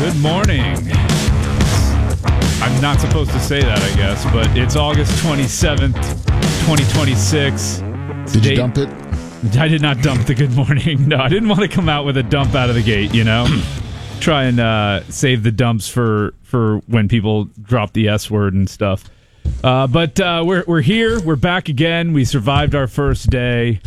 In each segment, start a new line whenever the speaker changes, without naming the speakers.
Good morning. I'm not supposed to say that, I guess, but it's August 27th, 2026.
Did you dump it?
I did not dump the good morning. No, I didn't want to come out with a dump out of the gate, you know? Try and save the dumps for when people drop the S word and stuff. But we're here. We're back again. We survived our first day.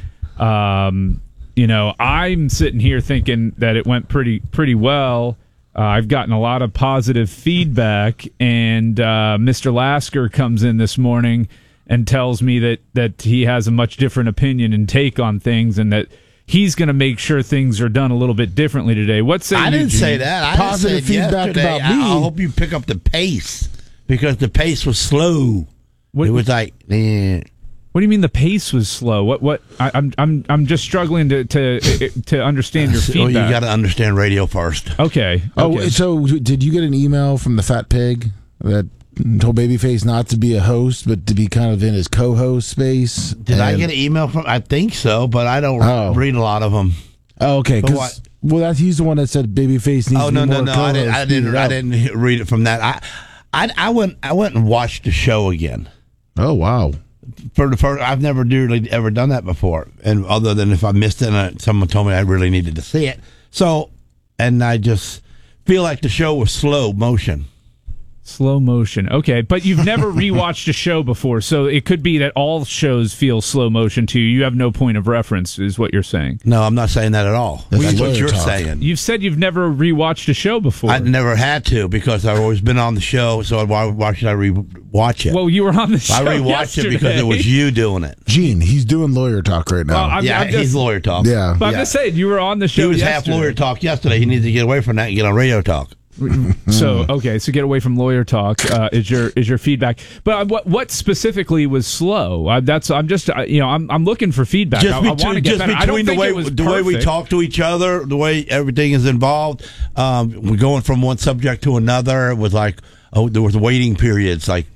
You know, I'm sitting here thinking that it went pretty well. I've gotten a lot of positive feedback, and Mr. Lasker comes in this morning and tells me that he has a much different opinion and take on things, and that he's going to make sure things are done a little bit differently today. What say you,
I didn't
Gene?
say that.
Positive feedback about me.
I hope you pick up the pace, because the pace was slow. It was like,
What do you mean the pace was slow? What? I'm just struggling to understand your feedback.
Oh, you got to understand radio first.
Okay.
Oh, so did you get an email from the Fat Pig that told Babyface not to be a host, but to be kind of in his co-host space?
Did I get an email from? I think so, but I don't read a lot of them.
Oh, okay.
But what?
Well, he's the one that said Babyface needs to be more co-host.
I didn't read it from that. I went and watched the show again.
Oh, wow.
For the first, I've never really ever done that before, and other than if I missed it and someone told me I really needed to see it. So, and I just feel like the show was slow motion.
Slow motion. Okay, but you've never rewatched a show before, so it could be that all shows feel slow motion to you. You have no point of reference, is what you're saying.
No, I'm not saying that at all. That's what you're saying.
You've said you've never rewatched a show before.
I never had to, because I've always been on the show, so why should I rewatch it?
Well, you were on the show
I rewatched
yesterday.
it because it was you doing it.
Gene, he's doing lawyer talk right now.
Well,
He's lawyer talk.
Yeah.
But I'm just saying, you were on the show
He was
yesterday.
half lawyer talk yesterday. He needs to get away from that and get on radio talk.
So get away from lawyer talk is your feedback. But what specifically was slow? I'm looking for feedback. I want to get better. I don't think it was
the way we
perfect.
talk to each other, the way everything is involved. We're going from one subject to another. It was like there was waiting periods. It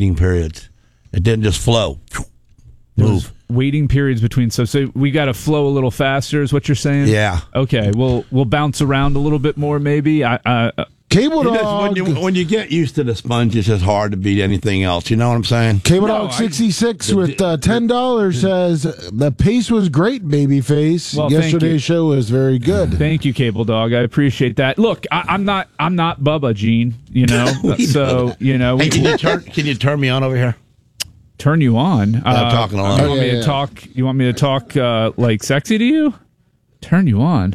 didn't just flow. Move.
Waiting periods between, so we got to flow a little faster, is what you're saying?
Yeah.
Okay. We'll bounce around a little bit more, maybe.
Cable Dog.
When you get used to the sponge, it's just hard to beat anything else. You know what I'm saying?
Cable Dog 66 with $10 says the pace was great, Babyface.
Well, thank you.
Yesterday's show was very good.
Thank you, Cable Dog. I appreciate that. Look, I'm not Bubba, Gene. You know, so you know.
Hey, can you turn me on over here?
Turn you on.
I'm talking a lot.
You want me to talk? You want me to talk like sexy to you? Turn you on.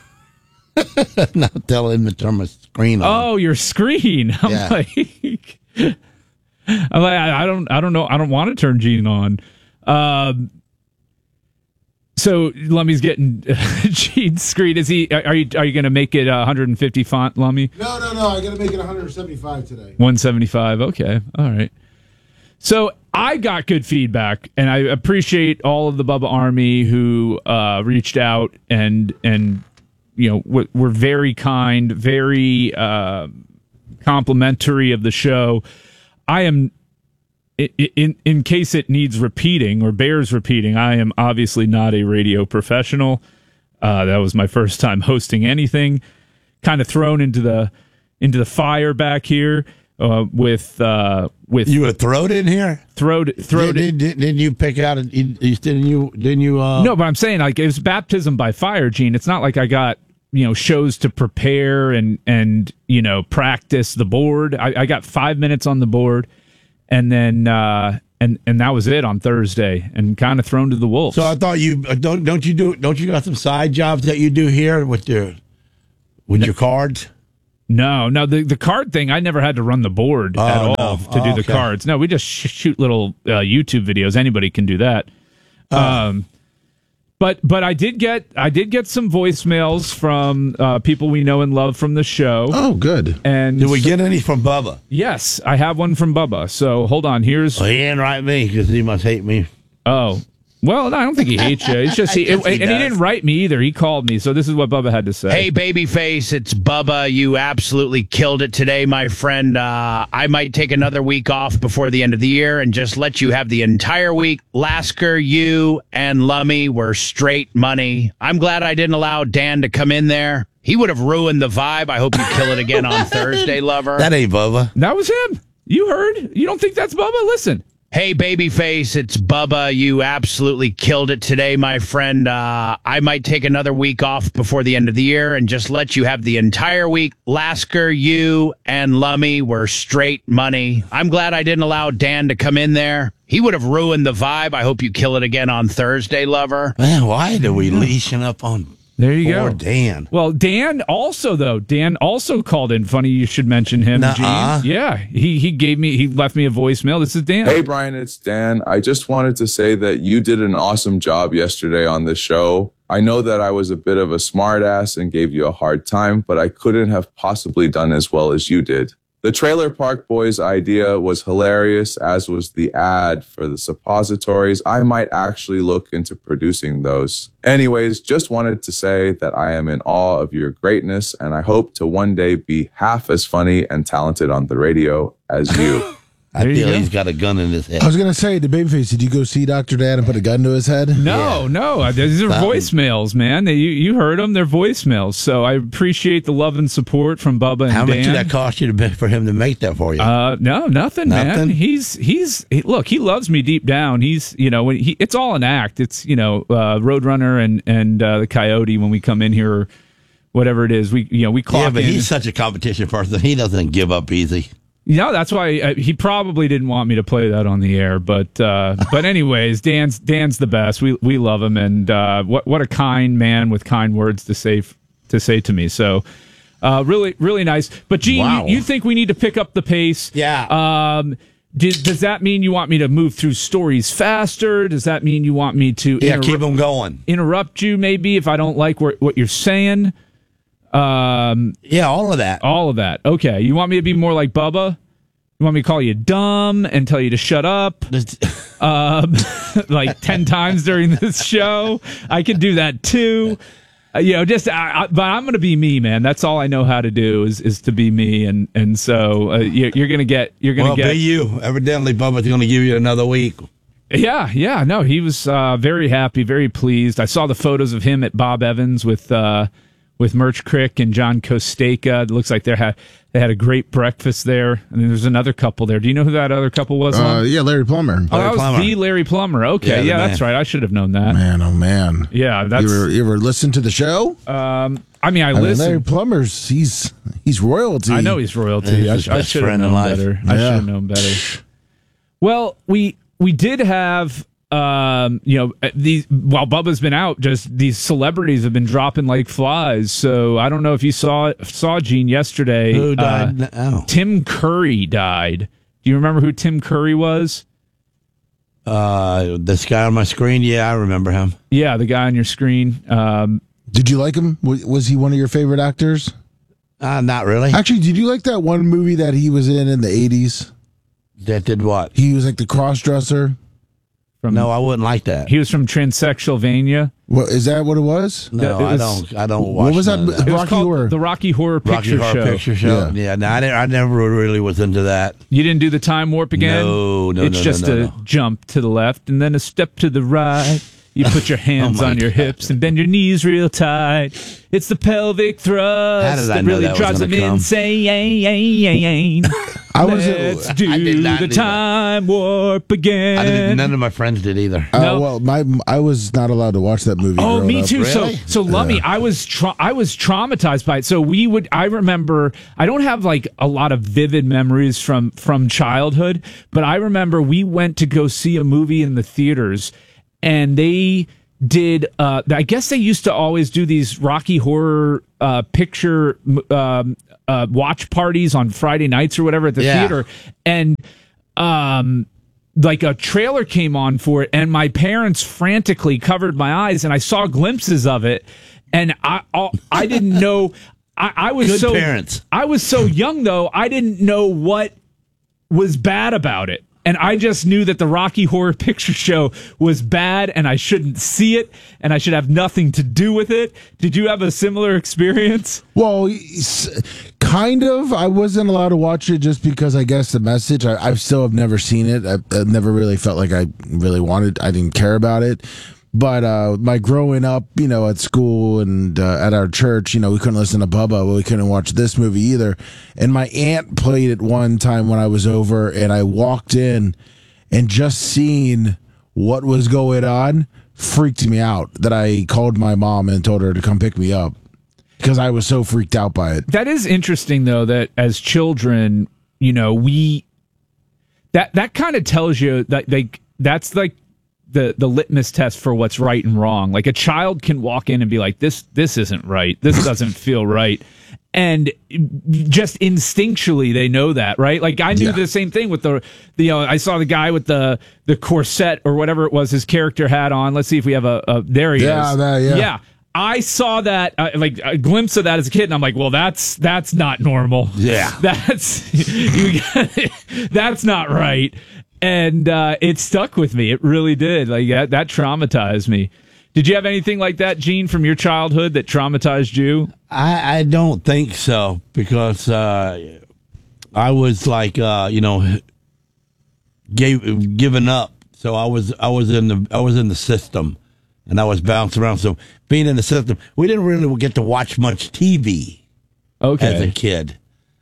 Not telling him to turn my screen on.
Oh, your screen. I'm like, I don't know. I don't want to turn Gene on. So Lummy's getting Gene's screen. Is he? Are you going to make it 150 font, Lummy?
No. I got to make it 175 today.
175. Okay. All right. So I got good feedback, and I appreciate all of the Bubba Army who reached out and were very kind, very complimentary of the show. I am, in case it needs repeating or bears repeating, I am obviously not a radio professional. That was my first time hosting anything. Kind of thrown into the fire back here. With
you were thrown in here. Didn't you pick out? Didn't you?
No, but I'm saying like it was baptism by fire, Gene. It's not like I got shows to prepare and practice the board. I got 5 minutes on the board, and then and that was it on Thursday, and kind of thrown to the wolves.
So I thought you don't you got some side jobs that you do here with your cards?
No, the card thing, I never had to run the board at all to do the cards. No, we just shoot little YouTube videos. Anybody can do that. But I did get some voicemails from people we know and love from the show.
Oh, good.
And
did we get any from Bubba?
Yes, I have one from Bubba. So hold on. He didn't
write me because he must hate me.
Oh, Well, no, I don't think he hates you. It's just and he didn't write me either. He called me, so this is what Bubba had to say.
Hey, babyface, it's Bubba. You absolutely killed it today, my friend. I might take another week off before the end of the year and just let you have the entire week. Lasker, you, and Lummy were straight money. I'm glad I didn't allow Dan to come in there. He would have ruined the vibe. I hope you kill it again on Thursday, lover.
That ain't Bubba.
That was him. You heard? You don't think that's Bubba? Listen.
Hey, babyface, it's Bubba. You absolutely killed it today, my friend. I might take another week off before the end of the year and just let you have the entire week. Lasker, you, and Lummy were straight money. I'm glad I didn't allow Dan to come in there. He would have ruined the vibe. I hope you kill it again on Thursday, lover.
Man, why do we leashing up on
There you
poor
go.
Dan?
Well, Dan also called in. Funny you should mention him,
Nuh-uh.
Gene. Yeah, he left me a voicemail. This is Dan.
Hey, Brian, it's Dan. I just wanted to say that you did an awesome job yesterday on the show. I know that I was a bit of a smartass and gave you a hard time, but I couldn't have possibly done as well as you did. The Trailer Park Boys idea was hilarious, as was the ad for the suppositories. I might actually look into producing those. Anyways, just wanted to say that I am in awe of your greatness, and I hope to one day be half as funny and talented on the radio as you.
I
There you
feel
go.
he's got a gun in his head.
I was going to say to Babyface, did you go see Dr. Dad and put a gun to his head?
No. These are voicemails, man. You heard them. They're voicemails. So I appreciate the love and support from Bubba and
How
Dan.
much did that cost you for him to make that for you?
No, nothing, man.
Nothing?
Look, he loves me deep down. It's all an act. It's Roadrunner and the Coyote when we come in here, or whatever it is. We clock
yeah, but
in.
he's such a competition person. He doesn't give up easy.
That's why he probably didn't want me to play that on the air. But anyways, Dan's the best. We love him, and what a kind man with kind words to say to me. So really really nice. But Gene,
Wow.
you think we need to pick up the pace?
Yeah.
Does that mean you want me to move through stories faster? Does that mean you want me to
Keep him going.
interrupt you maybe if I don't like what you're saying?
Yeah, all of that.
All of that. Okay. You want me to be more like Bubba? You want me to call you dumb and tell you to shut up? Like 10 times during this show? I can do that too. But I'm going to be me, man. That's all I know how to do is to be me. And so you're going to get.
Be you. Evidently, Bubba's going to give you another week.
Yeah. No, he was very happy, very pleased. I saw the photos of him at Bob Evans with Merch Crick and John Costeka. It looks like they had a great breakfast there. And then there's another couple there. Do you know who that other couple was?
Yeah, Larry Plummer.
Oh, that was
Plummer.
the Larry Plummer. Okay,
Yeah, the
that's
man.
right. I should have known that.
Man, oh man.
Yeah, that's.
You ever listen to the show?
I
Larry
listen.
Plummer's he's royalty.
I know he's royalty.
He's
I
his best
should have
friend in
known
life.
better. I should
Yeah.
have known better. Well, we did have. These while Bubba's been out, just these celebrities have been dropping like flies. So I don't know if you saw Gene yesterday.
Who died?
Tim Curry died. Do you remember who Tim Curry was?
This guy on my screen. Yeah, I remember him.
Yeah, the guy on your screen.
Did you like him? Was he one of your favorite actors?
Not really.
Actually, did you like that one movie that he was in the 80s?
That did what?
He was like the cross-dresser.
No, I wouldn't like that.
He was from Transsexualvania.
What is that? What it was?
No,
it
I
was-
don't. I don't watch.
What was that?
none of
It was
Rocky
called
Horror.
the Rocky Horror
Rocky
Picture
Horror
Show.
Picture Show.
Yeah.
Yeah, no, I never really was into that.
You didn't do the time warp again?
No,
It's just a jump to the left and then a step to the right. You put your hands
Oh my
on your
God.
hips and bend your knees real tight. It's the pelvic thrust
How did I
that
know
really
that was
drives them
gonna come?
insane. Let's do
I did not
the
do that.
time warp again.
None of my friends did either.
No.
Well, I was not allowed to watch that movie.
Oh,
growing
me
up.
too.
Really?
So Lummy, I was traumatized by it. So I remember, I don't have like a lot of vivid memories from childhood, but I remember we went to go see a movie in the theaters, and they did. I guess they used to always do these Rocky Horror Picture watch parties on Friday nights or whatever at the
Yeah.
theater, and like a trailer came on for it, and my parents frantically covered my eyes, and I saw glimpses of it, and I didn't know. I was
Good
so
parents.
I was so young though. I didn't know what was bad about it. and I just knew that the Rocky Horror Picture Show was bad, and I shouldn't see it, and I should have nothing to do with it. Did you have a similar experience?
Well, kind of. I wasn't allowed to watch it just because I guess the message. I still have never seen it. I've never really felt like I really wanted. I didn't care about it. But my growing up, at school and at our church, we couldn't listen to Bubba. Well, we couldn't watch this movie either. And my aunt played it one time when I was over, and I walked in, and just seeing what was going on freaked me out. That I called my mom and told her to come pick me up because I was so freaked out by it.
That is interesting, though, that as children, we that kind of tells you that that's like the litmus test for what's right and wrong. Like a child can walk in and be like, this isn't right. This doesn't feel right. And just instinctually they know that, right? Like I knew the same thing with the I saw the guy with the corset or whatever it was his character had on. Let's see if we have a there he is. Yeah. I saw that like a glimpse of that as a kid, and I'm like, well, that's not normal.
Yeah.
That's not right. And it stuck with me. It really did. Like that traumatized me. Did you have anything like that, Gene, from your childhood that traumatized you?
I don't think so, because I was like given up. So I was in the system, and I was bouncing around. So being in the system, we didn't really get to watch much TV as a kid.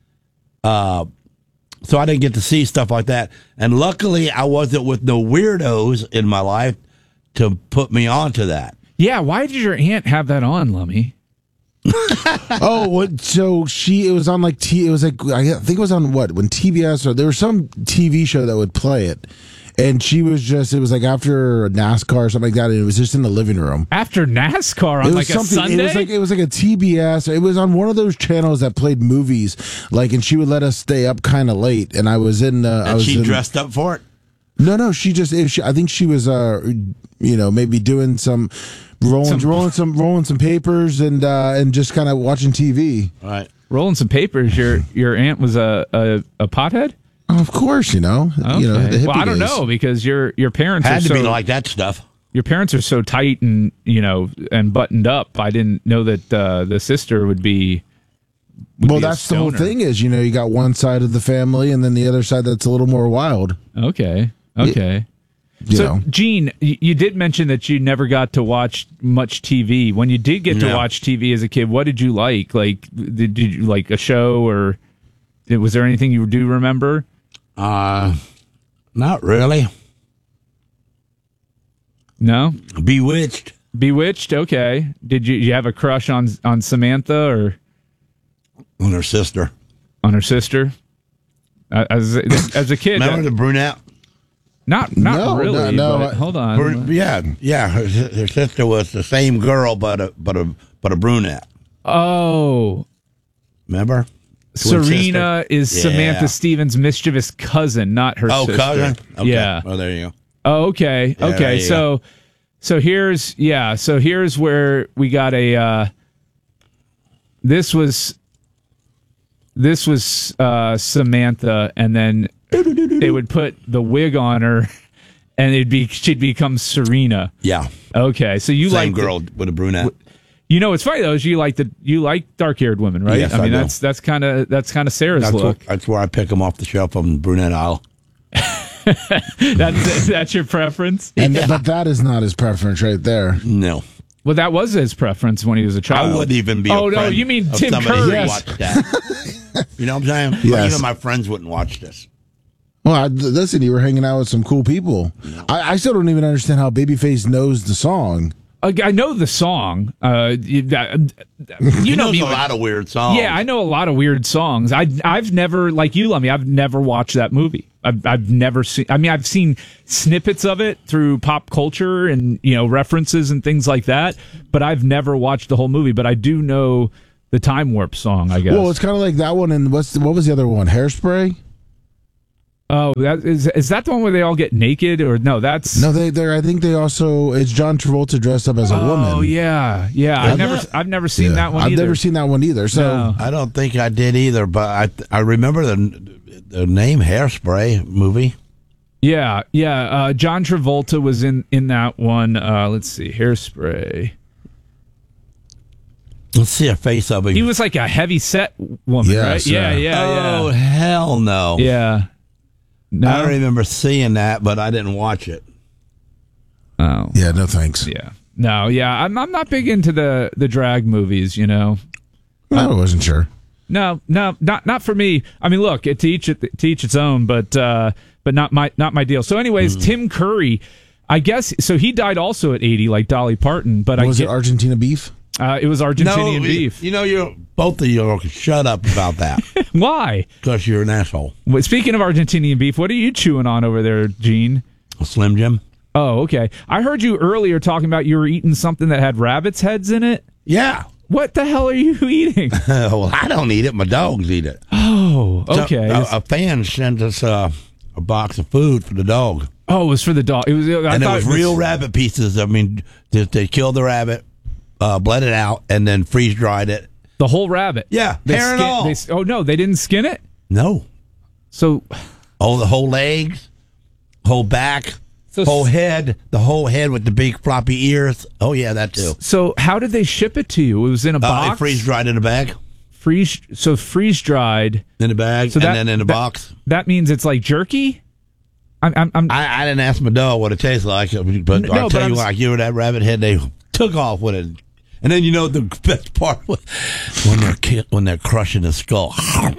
So I didn't get to see stuff like that. And luckily, I wasn't with no weirdos in my life to put me onto that.
Yeah, why did your aunt have that on, Lummy?
So it was on like it was like I think it was on when TBS, or there was some TV show that would play it. And she was it was like after NASCAR or something like that, and it was just in the living room.
After NASCAR on like a Sunday?
It was like a TBS. It was on one of those channels that played movies, and she would let us stay up kind of late. And I was in.
She dressed up for it?
No, I think she was, maybe doing some rolling some papers and just kind of watching TV.
Right,
rolling some papers. Your aunt was a pothead?
Of course,
Okay.
The hippie
well, I don't
days.
know, because your parents
had
are
to be like that stuff.
Your parents are so tight and and buttoned up. I didn't know that the sister would be.
Well, that's the whole thing. Is you got one side of the family, and then the other side that's a little more wild.
Okay.
So,
Gene, you did mention that you never got to watch much TV. When you did get to watch TV as a kid, what did you like? Like, did you like a show, or was there anything you do remember?
Not really.
No?
Bewitched.
Okay. Did you have a crush on Samantha, or
on her sister?
On her sister? As a kid.
Remember the brunette?
Not really.
No.
But hold on.
Yeah. Her sister was the same girl, but a brunette.
Oh.
Remember?
Serena is Samantha Stevens' mischievous cousin, not her sister.
Oh, cousin? Okay.
Yeah.
Oh, there you go.
Oh, okay.
Yeah,
okay. So here's where we got a this was Samantha, and then they would put the wig on her, and she'd become Serena.
Yeah.
Okay. So you
same
like
girl with a brunette.
What's funny though is you like dark-haired women, right?
Yes,
I mean,
I
that's kind of Sarah's look.
That's where I pick them off the shelf on the brunette aisle.
That's your preference,
but that is not his preference right there.
No.
Well, that was his preference when he was a child.
I wouldn't even be.
Oh no, you mean Tim Curry?
Watched that. You know what I'm saying?
Yes.
Even my friends wouldn't watch this.
Well, listen, you were hanging out with some cool people. No. I still don't even understand how Babyface knows the song.
I know the song. You know
a lot of weird songs.
Yeah, I know a lot of weird songs. I've never, like you, Lummy, I've never watched that movie. I've never seen. I mean, I've seen snippets of it through pop culture and references and things like that. But I've never watched the whole movie. But I do know the Time Warp song, I guess.
Well, it's kind of like that one. And what was the other one? Hairspray.
Oh, is that the one where they all get naked, or no? That's
no. I think they also. It's John Travolta dressed up as a woman.
Oh yeah. I've never seen that one.
I've
either.
never seen that one either. So
No.
I don't think I did either. But I remember the name Hairspray movie.
Yeah. John Travolta was in that one. Let's see, Hairspray.
Let's see a face of him.
He was like a heavy set woman,
Yes,
right?
yeah.
Oh, hell no.
Yeah. No.
I don't remember seeing that, but I didn't watch it.
Oh.
Yeah, no thanks.
Yeah. No, yeah. I'm not big into the drag movies, you know.
I wasn't sure.
No, not for me. I mean, look, to each its own, but not my deal. So, anyways, Tim Curry, I guess. So he died also at 80, like Dolly Parton. But
Was it Argentina beef?
It was Argentinian beef.
You know, both of you shut up about that
Why?
because you're an asshole.
Well, speaking of Argentinian beef, what are you chewing on over there, Gene?
A Slim Jim.
Oh, okay. I heard you earlier talking about you were eating something that had rabbits' heads in it.
Yeah.
What the hell are you eating?
Well, I don't eat it. My dogs eat it.
Oh, okay.
So, a fan sent us a box of food for the dog.
Oh, it was for the dog. It was,
It was real rabbit pieces. I mean, they killed the rabbit, bled it out, and then freeze dried it.
the whole rabbit.
Yeah, hair and all.
Oh no, they didn't skin it.
No.
So,
Oh, the whole legs, whole back,
So-
whole head, the whole head with the big floppy ears. Oh yeah, that too.
so how did they ship it to you? It was in a
They
box.
freeze dried in a bag.
Freeze dried.
In a bag,
So
and then in a box.
That means it's like jerky. I'm
I didn't ask my dog what it tastes like, but
No,
I'll
but
tell
I'm
you what, I give her that rabbit head, they took off with it. And then you know the best part was when they're crushing the skull.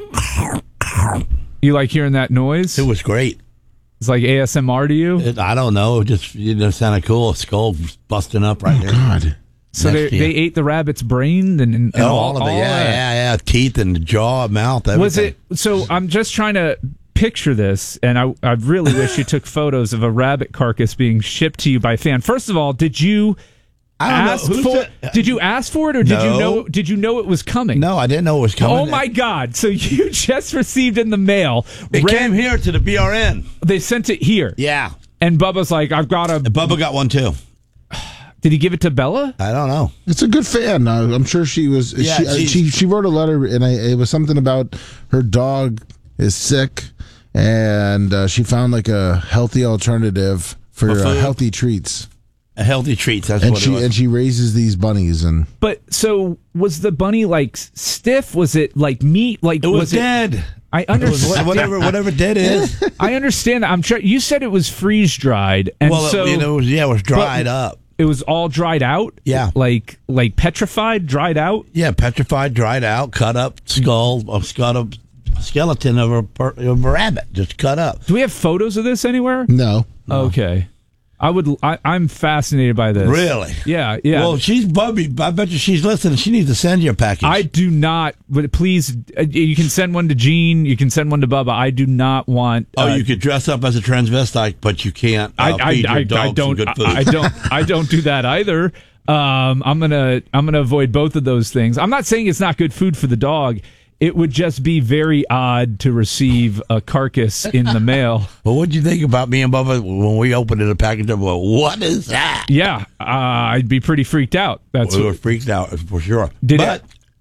You like hearing that noise?
It was great.
It's like ASMR to you.
I don't know, it just sounded cool. A skull busting up right there.
God.
So
next to
they
you.
ate the rabbit's brain and
all of it,
that.
yeah. Teeth and jaw, mouth, everything.
Was it? So I'm just trying to picture this, and I really wish you took photos of a rabbit carcass being shipped to you by fan. First of all, did you
I don't
ask
know. Who
for?
said-
Did you ask for it, or did you
No.
know? Did you know it was coming?
No, I didn't know it was coming.
Oh my God! So you just received in the mail.
It came here to the BRN.
They sent it here.
Yeah.
And Bubba's like, I've got a.
And Bubba got one too.
Did he give it to Bella?
I don't know.
It's a good fan. I'm sure she was.
Yeah,
she wrote a letter, and it was something about her dog is sick, and she found like a healthy alternative for
food?
healthy treats,
A healthy treats. That's
and
what it was.
she raises these bunnies, and
But so was the bunny like stiff? Was it like meat? Like
it was dead.
I
It was
understand.
whatever dead is.
I understand that. I'm sure you said it was freeze dried, and
Well,
so
it was dried up.
it was all dried out.
Yeah.
like petrified, dried out.
Yeah, petrified, dried out, cut up skull, a skeleton of a rabbit, just cut up.
Do we have photos of this anywhere?
no.
Okay, I'm fascinated by this.
Really?
Yeah.
Well, she's Bubby. I bet you she's listening. She needs to send you a package.
I do not. But please, you can send one to Gene. You can send one to Bubba. I do not want.
you could dress up as a transvestite, but you can't feed your dog some good food.
I don't do that either. I'm gonna avoid both of those things. I'm not saying it's not good food for the dog. It would just be very odd to receive a carcass in the mail.
Well, what'd you think about me and Bubba when we opened the package up? Well, what is that?
Yeah, I'd be pretty freaked out. That's
We were freaked out for sure.
Did
but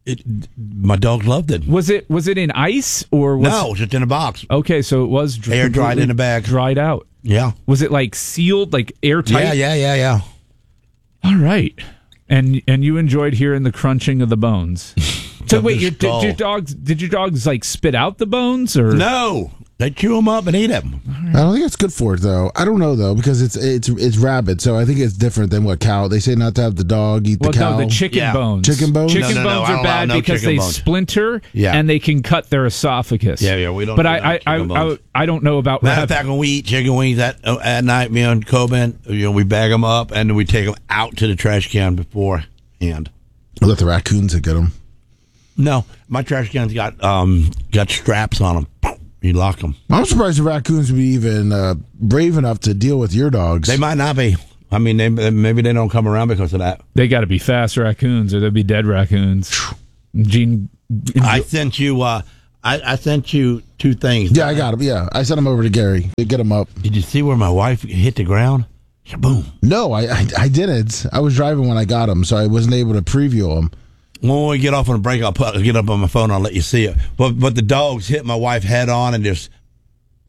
my dog loved it.
was it in ice or was
No, just in a box.
Okay, so it was
Air dried in a bag.
dried out.
Yeah.
Was it like sealed, like airtight?
Yeah.
All right. And you enjoyed hearing the crunching of the bones. So
Of
wait,
the skull.
did your dogs like spit out the bones or
No, they chew them up and eat them.
I don't think it's good for it though. I don't know though because it's rabbit, so I think it's different than what cow. They say not to have the dog eat
Well,
the cow.
no, the chicken
Yeah.
bones.
Chicken bones?
Chicken
No, I
bones
don't
are bad
allow no
because
chicken
they
bones.
splinter
Yeah.
and they can cut their esophagus.
Yeah, we don't
But
do
I
that, chicken bones.
I don't know about
Matter of
rabbit.
fact, when we eat chicken wings at night, me and Coben, we bag them up and then we take them out to the trash can beforehand.
I'll let the raccoons get them.
No, my trash can's got straps on them. You lock them.
I'm surprised the raccoons would be even brave enough to deal with your dogs.
They might not be. I mean, maybe they don't come around because of that.
They got to be fast raccoons or they'll be dead raccoons. Gene,
I sent you. I sent you two things.
Yeah, I got them. Yeah, I sent them over to Gary to get them up.
Did you see where my wife hit the ground? Boom.
No, I didn't. I was driving when I got them, so I wasn't able to preview them.
When we get off on a break, I'll get up on my phone. I'll let you see it. But the dogs hit my wife head on and just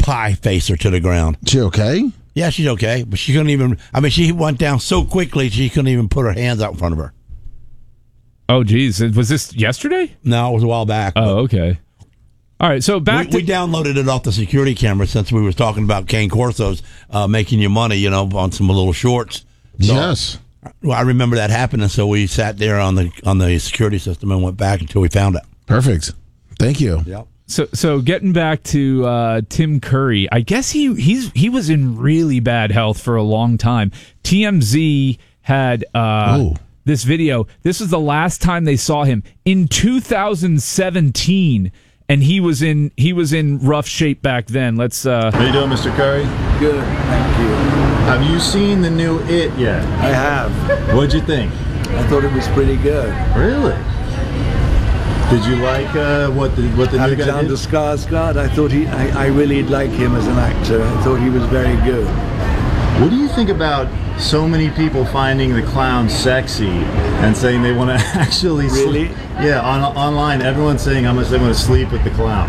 pie face her to the ground.
She okay?
Yeah, she's okay, but she couldn't even. I mean, she went down so quickly she couldn't even put her hands out in front of her.
Oh, geez. Was this yesterday?
No, it was a while back.
Oh, okay. All right, so
we downloaded it off the security camera since we were talking about Kane Corso's making you money, on some little shorts. So,
Yes.
Well, I remember that happening, so we sat there on the security system and went back until we found it.
Perfect. Thank you.
Yep.
So getting back to Tim Curry, I guess he was in really bad health for a long time. TMZ had this video. This is the last time they saw him in 2017, and he was in rough shape back then. Let's.
How you doing, Mr. Curry?
Good, thank you.
Have you seen the new It yet?
I have.
What'd you think?
I thought it was pretty good.
Really? Did you like what the new guy
Alexander
did?
Skarsgård, I really like him as an actor. I thought he was very good.
What do you think about so many people finding the clown sexy and saying they want to actually
Really?
sleep? Yeah, online, everyone's saying they want to sleep with the clown.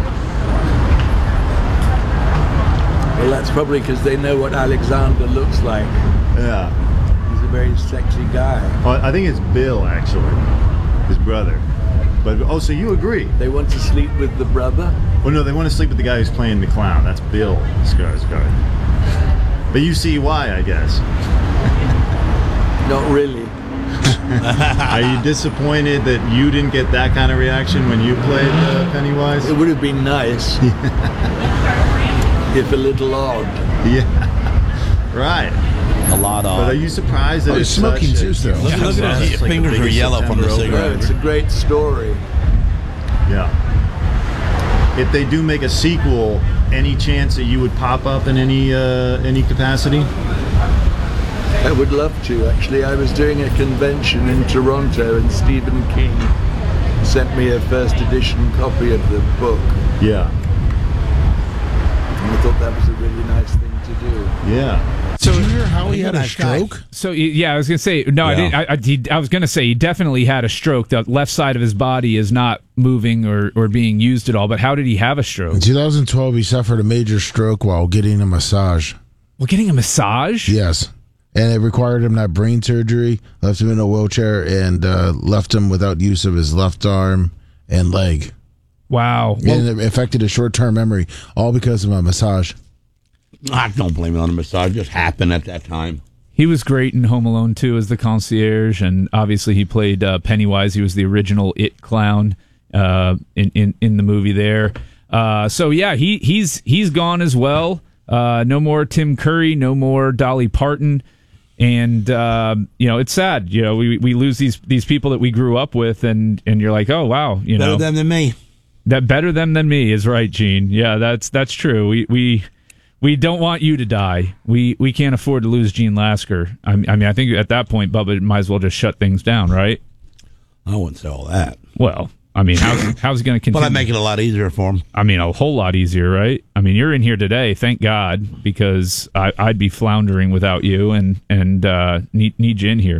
Well, that's probably because they know what Alexander looks like.
Yeah.
He's a very sexy guy.
Well, I think it's Bill, actually, his brother. But so you agree?
They want to sleep with the brother?
Well, no, they want to sleep with the guy who's playing the clown. That's Bill Skarsgård. But you see why, I guess.
Not really.
Are you disappointed that you didn't get that kind of reaction when you played Pennywise?
It would have been nice. If a little odd.
Yeah. Right.
A lot of.
But are you surprised that
he's
it's
smoking
such
too still.
Look at his
It's like
fingers
the
are
biggest
yellow from the
September
No,
cigarette.
it's a great story.
Yeah. If they do make a sequel, any chance that you would pop up in any capacity?
I would love to, actually. I was doing a convention in Toronto and Stephen King sent me a first edition copy of the book.
Yeah.
And I thought that was a really nice thing to do.
Yeah.
Did you hear how he had a
nice guy.
stroke?
So yeah, I was gonna say no.
Yeah.
I didn't. I was gonna say he definitely had a stroke. The left side of his body is not moving or being used at all. But how did he have a stroke?
In 2012, he suffered a major stroke while getting a massage.
Well, getting a massage.
Yes. And it required him to have brain surgery, left him in a wheelchair, and left him without use of his left arm and leg.
Wow.
And it affected his short-term memory, all because of a massage.
I don't blame it on the massage. It just happened at that time.
He was great in Home Alone 2 as the concierge, and obviously he played Pennywise. He was the original It clown in the movie there. So yeah, he's gone as well. No more Tim Curry, no more Dolly Parton, and it's sad. We lose these people that we grew up with, and you're like, oh wow,
Better them than me.
that better them than me is right, Gene. Yeah, that's true. We don't want you to die. We can't afford to lose Gene Lasker. I mean, I think at that point, Bubba might as well just shut things down, right?
I wouldn't say all that.
Well, I mean, how's it going to continue?
But I'd make it a lot easier for him.
I mean, a whole lot easier, right? I mean, you're in here today, thank God, because I'd be floundering without you, and need you in here.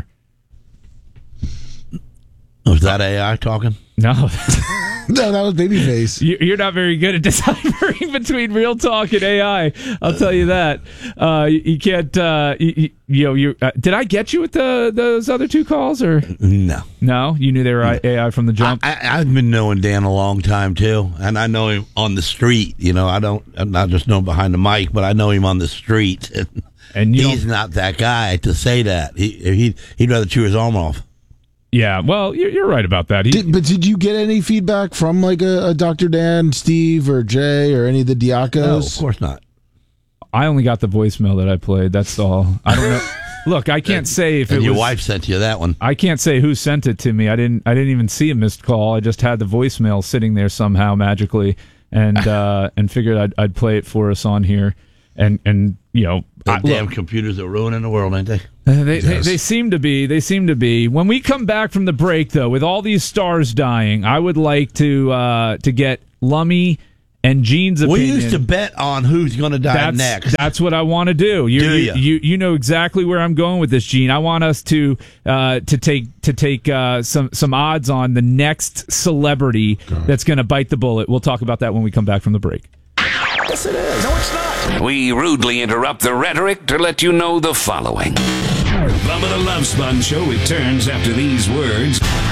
Was that AI talking?
No.
No, that was Babyface.
You're not very good at deciphering between real talk and AI. I'll tell you that. You can't. Did I get you with those other two calls or
No.
no? You knew they were AI from the jump.
I've been knowing Dan a long time too, and I know him on the street. I'm not just know him behind the mic, but I know him on the street.
And
he's not that guy to say that. He'd rather chew his arm off.
Yeah, well, you're right about that.
But did you get any feedback from like a Dr. Dan, Steve, or Jay, or any of the Diacos?
No, of course not.
I only got the voicemail that I played. That's all. I don't know. Look, I can't say if
And
it
your
was,
wife sent you that one.
I can't say who sent it to me. I didn't even see a missed call. I just had the voicemail sitting there somehow magically, and figured I'd play it for us on here. And
The damn computers are ruining the world, ain't they?
They seem to be. They seem to be. When we come back from the break, though, with all these stars dying, I would like to get Lummy and Gene's opinion.
We used to bet on who's going to die next.
That's what I want to do. You know exactly where I'm going with this, Gene. I want us to take some odds on the next celebrity that's going to bite the bullet. We'll talk about that when we come back from the break.
Yes, it is. No, it's not.
We rudely interrupt the rhetoric to let you know the following. Bubba the Love Sponge Show returns after these words.